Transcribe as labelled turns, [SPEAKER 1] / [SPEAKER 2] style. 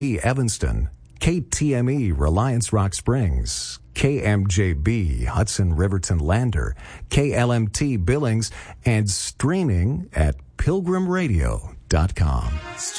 [SPEAKER 1] Evanston, KTME Reliance Rock Springs, KMJB Hudson Riverton Lander, KLMT Billings, and streaming at pilgrimradio.com.